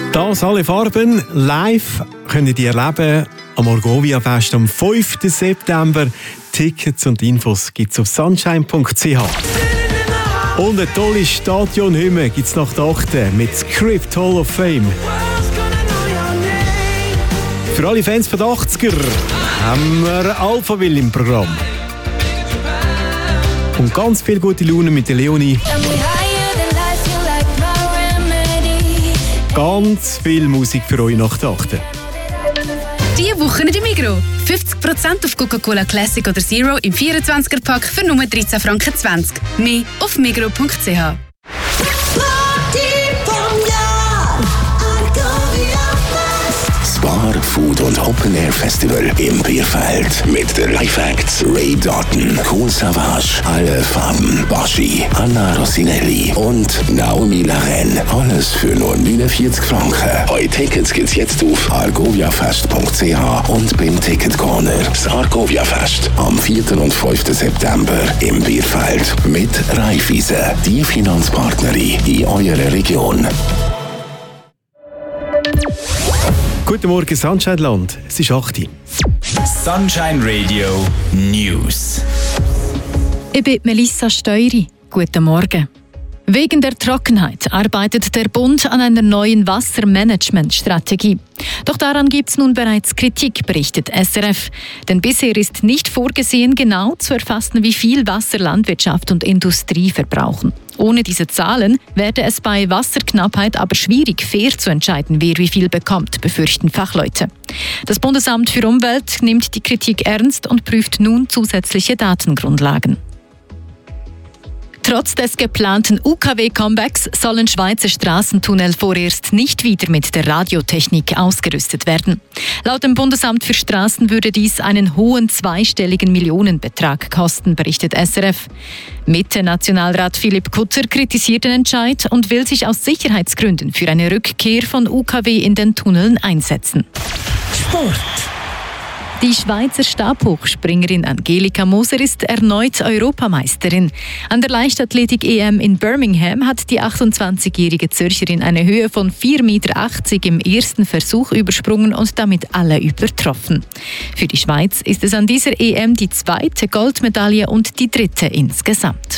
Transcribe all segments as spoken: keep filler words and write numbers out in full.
Das alle Farben live könnt ihr erleben am Argovia Fest am fünften September. Tickets und Infos gibt es auf sunshine punkt c h. Und eine tolle Stadionhymne gibt es nach der achten mit Script Hall of Fame. Für alle Fans von den achtziger haben wir Alphaville im Programm. Und ganz viel gute Laune mit der Leonie. Ganz viel Musik für euch nach der achten. Diese Woche in der Migros. fünfzig Prozent auf Coca-Cola Classic oder Zero im vierundzwanziger-Pack für nur dreizehn Franken zwanzig. Mehr auf migros punkt c h. Bar, Food und Open Air Festival im Bierfeld mit den Live Acts Ray Doughton, Kool Savas, Alle Farben, Baschi, Anna Rossinelli und Naomi Laren. Alles für nur neunundvierzig Franken. Eure Tickets gibt's jetzt auf argoviafest punkt c h und beim Ticket Corner. Das Argovia Fest am vierten und fünften September im Bierfeld mit Raiffeisen, die Finanzpartnerin in eurer Region. Guten Morgen, Sunshine-Land. Es ist acht Uhr. Sunshine Radio News. Ich bin Melissa Steury. Guten Morgen. Wegen der Trockenheit arbeitet der Bund an einer neuen Wassermanagementstrategie. Doch daran gibt es nun bereits Kritik, berichtet S R F. Denn bisher ist nicht vorgesehen, genau zu erfassen, wie viel Wasser Landwirtschaft und Industrie verbrauchen. Ohne diese Zahlen werde es bei Wasserknappheit aber schwierig, fair zu entscheiden, wer wie viel bekommt, befürchten Fachleute. Das Bundesamt für Umwelt nimmt die Kritik ernst und prüft nun zusätzliche Datengrundlagen. Trotz des geplanten U K W-Comebacks sollen Schweizer Strassentunnel vorerst nicht wieder mit der Radiotechnik ausgerüstet werden. Laut dem Bundesamt für Straßen würde dies einen hohen zweistelligen Millionenbetrag kosten, berichtet S R F. Mitte-Nationalrat Philipp Kutter kritisiert den Entscheid und will sich aus Sicherheitsgründen für eine Rückkehr von U K W in den Tunneln einsetzen. Sport. Die Schweizer Stabhochspringerin Angelika Moser ist erneut Europameisterin. An der Leichtathletik-E M in Birmingham hat die achtundzwanzigjährige Zürcherin eine Höhe von vier Komma achtzig Meter im ersten Versuch übersprungen und damit alle übertroffen. Für die Schweiz ist es an dieser E M die zweite Goldmedaille und die dritte insgesamt.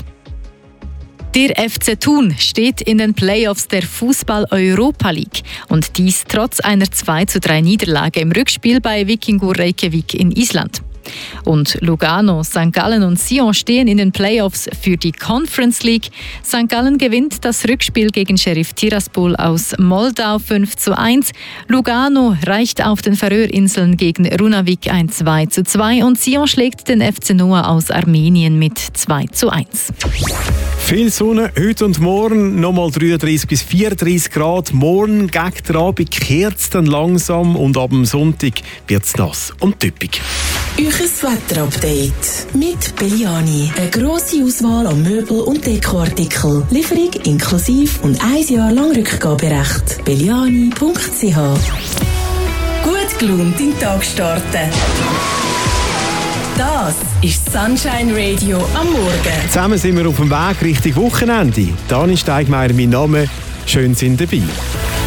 Der F C Thun steht in den Playoffs der Fußball-Europa League und dies trotz einer zwei zu drei Niederlage im Rückspiel bei Víkingur Reykjavik in Island. Und Lugano, Sankt Gallen und Sion stehen in den Playoffs für die Conference League. Sankt Gallen gewinnt das Rückspiel gegen Sheriff Tiraspol aus Moldau fünf zu eins. Lugano reicht auf den Färöerinseln gegen Runavik ein zwei zu zwei und Sion schlägt den F C Noah aus Armenien mit zwei zu eins. Viel Sonne heute und morgen, nochmal dreiunddreißig bis vierunddreißig Grad. Morgen gegen den Abend kehrt es dann langsam und ab dem Sonntag wird es nass und typisch. Euches Wetterupdate mit Belliani. Eine grosse Auswahl an Möbel- und Dekoartikeln. Lieferung inklusive und ein Jahr lang Rückgaberecht. belliani punkt c h. Gut gelaunt in den Tag starten. Das ist Sunshine Radio am Morgen. Zusammen sind wir auf dem Weg Richtung Wochenende. Dani Steigmeier, mein Name. Schön sind dabei.